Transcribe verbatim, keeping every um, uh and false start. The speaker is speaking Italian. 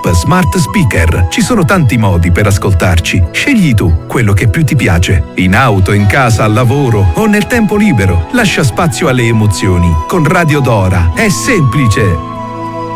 app Smart Speaker. Ci sono tanti modi per ascoltarci. Scegli tu quello che più ti piace. In auto, in casa, al lavoro o nel tempo libero. Lascia spazio alle emozioni. Con Radio Dora è semplice.